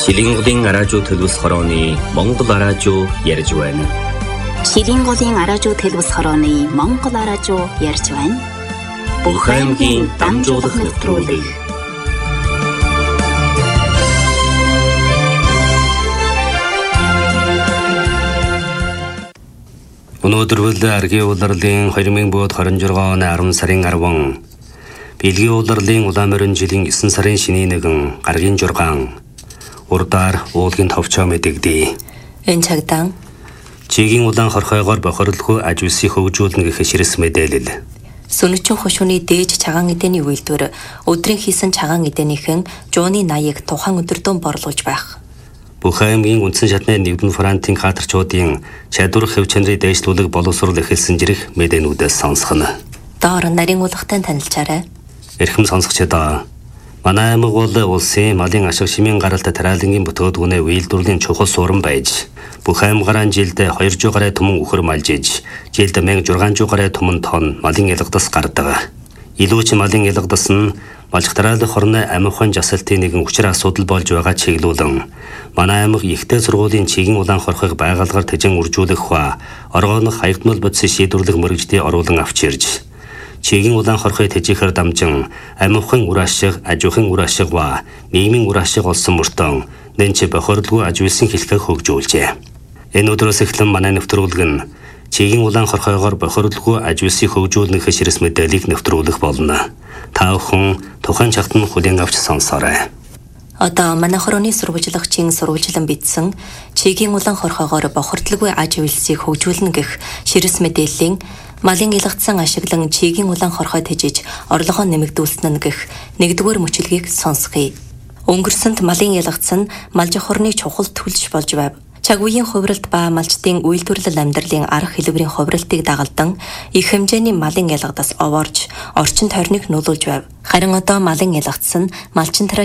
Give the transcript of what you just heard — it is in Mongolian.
Шилинголын араажуу төлөвлөс хорооны Монгол араажуу ярьж байна. Шилинголын араажуу төлөвлөс хорооны Монгол араажуу ярьж байна. Бүх аймгийн дамжуулах нэвтрүүлэг. Өнөөдөр аргийн улирлын 2026 оны 10 сарын 10 Бэлгийн улирлын улаан морин жилийн 9 сарын шинийн 1 гаргийн 6 урдаар уулгийн товчоо мэдэгдэе. Энэ цагтаа Чигийн улаан хорхойгоор бохирлгүй аж үлсийг хөгжүүлнэ гэх ширс мэдээлэл. Сүнэтчин хошууны дээж цагаан эдэний үйлдвэр өдрийн хийсэн цагаан эдэнийхэн жууны 80-ыг тухайн өдөртөө борлуулж байх. Бүх аймгийн үндсэн шатны нэгдэн фронтын хатарчуудын чадвар хэв чанарыг дээшлүүлэх боловсрол эхэлсэн зэрэг мэдээнүүдээс сонсгоно. Доор нарийн уулгатай танилцаарай. Эрхэм сонсогчдоо манай аймаг бол улсын малын ашиг шимийн гаралтай тариалангийн бүтээгдэхүүнээ үйлдвэрлэлийн чухал суурин байж бүх аймагаараа жилд 200 гаруй түмэн үхэр малж иж жилд 1600 гаруй түмэн тонн малын ялгадас гардаг. Илүү ч малын ялгадас нь малч тариалах хорны амин жасалтын нэгэн хүчээр асуудал болж байгаа чиглүүлэн манай аймаг ихтэй сургуулийн чигийн улаан хорхойг байгaalгаар тэжин үржүүлэх ба оргоонох хаягдмал бодис шийдвэрлэх мөрөгждийг оруулан авч ирж Чигийн улаан хорхой тэжихэр дамжин амивхан үр ашиг, ажиухан үр ашиг ба нийгмийн үр ашиг олсон мөртөө нэнч бохирлгүй аж үйлсийн хэлхэг хөгжүүлжээ. Энэ өдрөөс эхлэн манай нэвтрүүлэг нь Чигийн улаан хорхойгоор бохирлгүй аж үйлсийг хөгжүүлнэх ширс мэдээллийг нэвтрүүлэх болно. Та бүхэн тухайн чагтан хүлээн авч сонсоорой. Одоо манай хорооны сурвалжлагчийн сурвалжлан бичсэн Чигийн улаан хорхойгоор бохирдлгүй аж үйлсийг хөгжүүлнэ гэх ширс мэдээллийн малын ялгдсан ашиглан Чигийн улаан хорхой тэжиж орлогоо нэмэгдүүлсэн гэх нэгдүгээр мөчлөгийг сонсгоё. Өнгөрсөнд малын ялгдсан малж хорны чухал төлж болж байв. Цаг үеийн хувиралт ба малчдын үйлдвэрлэл амьдралын арга хэлбэрийн хувиралтыг дагалдан их хэмжээний малын ялгадас овоорж орчин тойрныг нөлөөлж байв. Харин одоо малын ялгадсан малчин тарай